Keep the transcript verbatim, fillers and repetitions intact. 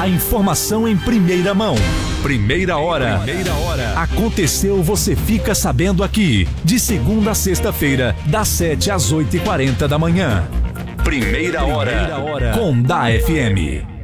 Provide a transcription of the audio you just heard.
A informação em primeira mão. Primeira hora. Primeira hora. Aconteceu, você fica sabendo aqui. De segunda a sexta-feira, das sete às oito e quarenta da manhã. Primeira hora. Primeira hora. Com da F M.